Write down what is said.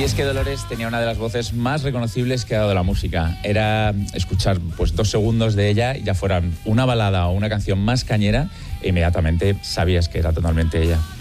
Y es que Dolores tenía una de las voces más reconocibles que ha dado la música. Era escuchar pues 2 segundos de ella, ya fueran una balada o una canción más cañera, e inmediatamente sabías que era totalmente ella.